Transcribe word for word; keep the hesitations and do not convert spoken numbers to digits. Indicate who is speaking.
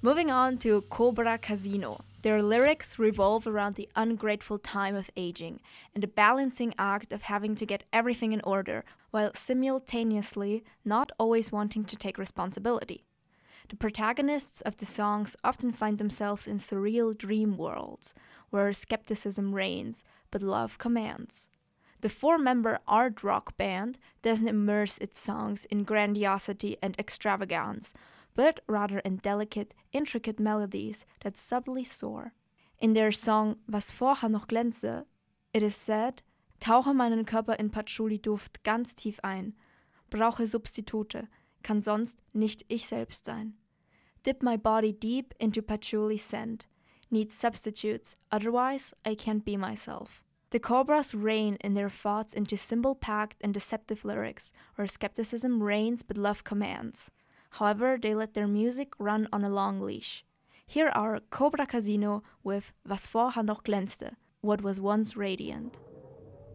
Speaker 1: Moving on to Cobra Casino. Their lyrics revolve around the ungrateful time of aging and the balancing act of having to get everything in order while simultaneously not always wanting to take responsibility. The protagonists of the songs often find themselves in surreal dream worlds where skepticism reigns but love commands. The four-member art rock band doesn't immerse its songs in grandiosity and extravagance, but rather in delicate, intricate melodies that subtly soar. In their song Was vorher noch glänze, it is said, tauche meinen Körper in Patchouli-Duft ganz tief ein, brauche Substitute, kann sonst nicht ich selbst sein. Dip my body deep into patchouli scent, need substitutes, otherwise I can't be myself. The Cobras reign in their thoughts into symbol-packed and deceptive lyrics, where skepticism reigns but love commands. However, they let their music run on a long leash. Here are Cobra Casino with Was vorher noch glänzte, what was once radiant.